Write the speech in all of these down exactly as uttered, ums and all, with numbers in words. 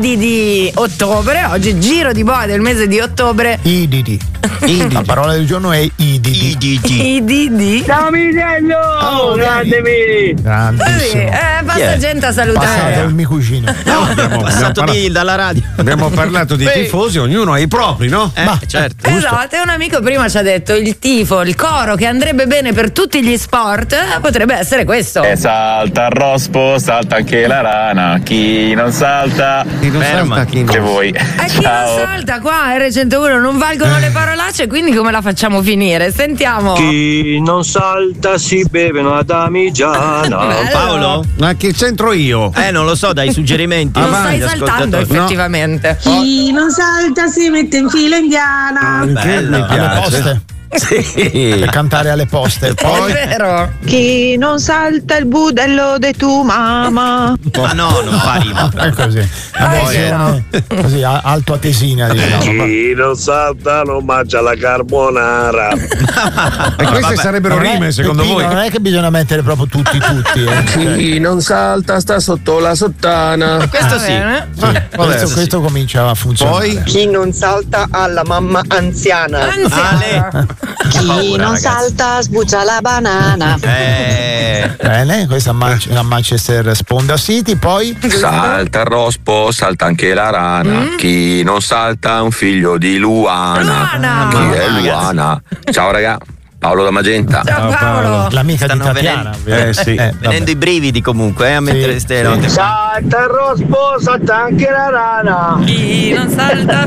di di ottobre, oggi giro di boa del mese di ottobre. I D D. La parola del giorno è I D D. I D D. Ciao Mitiello! Oh, grande Miti! Così, eh, passa Yeah. gente a salutare. Passato il mio cugino. No, abbiamo passato abbiamo di, dalla radio. Abbiamo parlato di tifosi, ognuno ha i propri, no? Eh, Ma- certo. Esatto, e un amico prima ci ha detto il tifo, il coro che andrebbe bene per tutti gli sport, eh, potrebbe essere questo. E salta il rospo, salta anche la rana. Chi non salta, Chi non Ferma. salta, chi che non. voi. E chi non Ciao. salta qua R centouno non valgono le parolacce, quindi come la facciamo finire? Sentiamo. Chi non salta si beve una damigiana. Bello. Paolo? Ma che c'entro io? Eh, non lo so, dai suggerimenti. Non stai agli saltando ascoltatori. effettivamente. Chi non salta si mette in fila indiana. Che mi Bello. Alle piace. poste. Sì. Per cantare alle poste. È Poi vero. Chi non salta il budello de tu mamma. Ma no, non fa rima. è così. La versione così a- alto a tesina, diciamo. Chi non salta non mangia la carbonara. E queste vabbè. sarebbero Non è- rime, secondo Peppino, voi? non è che bisogna mettere proprio tutti tutti, eh. Chi non salta sta sotto la sottana. Questo Va sì. bene. questo, questo comincia a funzionare. Poi? Chi non salta alla mamma anziana. Anziana. Chi paura, non ragazzi. salta sbuccia la banana. Eh, Bene, questa a, Man- a Manchester Sponda City, poi Salta il rospo, salta anche la rana. Chi non salta è un figlio di Luana. Luana. Chi è Ragazzi. Luana? Ciao raga, Paolo da Magenta. Ciao Paolo. l'amica Stanno di Tatiana. venendo- eh, sì. vabbè. venendo i brividi comunque, eh, a mettere Sì, ste sì. note. Salta il rospo, salta anche la rana. Chi non salta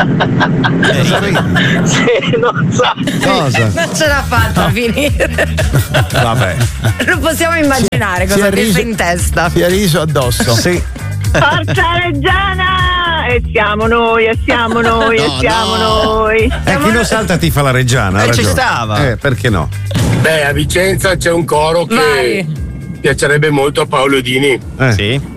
Se non salta. Cosa? non ce l'ha fatta a finire. Vabbè. Non possiamo immaginare Si cosa è pensa riso- in testa. Si è riso addosso. Sì. Forza Reggiana! E siamo noi, e siamo noi, e No, siamo no. noi. Eh, chi non salta ti fa la reggiana. ha Eh, ci ragione. stava. Eh, perché no? Beh, a Vicenza c'è un coro che Vai. piacerebbe molto a Paolo Dini. Eh. Sì.